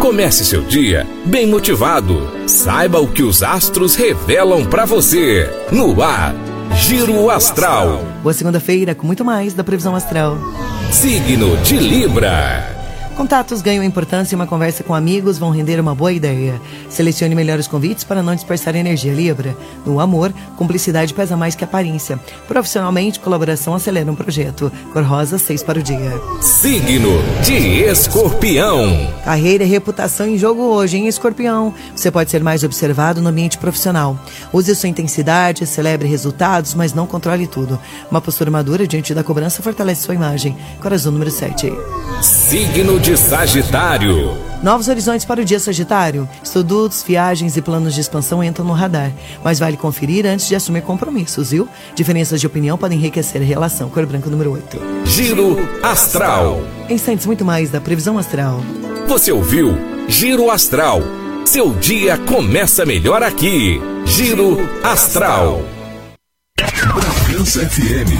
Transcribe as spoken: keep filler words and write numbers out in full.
Comece seu dia bem motivado. Saiba o que os astros revelam pra você. No ar, Giro Astral. Boa segunda-feira com muito mais da previsão astral. Signo de Libra. Contatos ganham importância e uma conversa com amigos vão render uma boa ideia. Selecione melhores convites para não dispersar energia, Libra. No amor, cumplicidade pesa mais que aparência. Profissionalmente, colaboração acelera um projeto. Cor rosa, seis para o dia. Signo de Escorpião. Carreira e reputação em jogo hoje, hein, Escorpião? Você pode ser mais observado no ambiente profissional. Use sua intensidade, celebre resultados, mas não controle tudo. Uma postura madura diante da cobrança fortalece sua imagem. Cor azul, número sete. Signo de Sagitário. Novos horizontes para o dia, Sagitário. Estudos, viagens e planos de expansão entram no radar, mas vale conferir antes de assumir compromissos, viu? Diferenças de opinião podem enriquecer a relação. Cor branca, número oito. Giro Astral. Instantes muito mais da previsão astral. Você ouviu Giro Astral. Seu dia começa melhor aqui. Giro Astral. Bragança F M.